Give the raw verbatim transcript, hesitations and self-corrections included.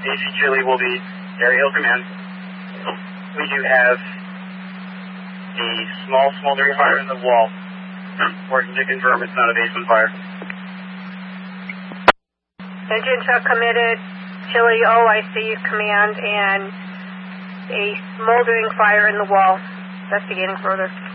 A C Chile will be Area Hill Command. We do have a small smoldering fire in the wall. Working to confirm it's not a basement fire. Engine check committed. Chile O, I see command, and a smoldering fire in the wall. Investigating further.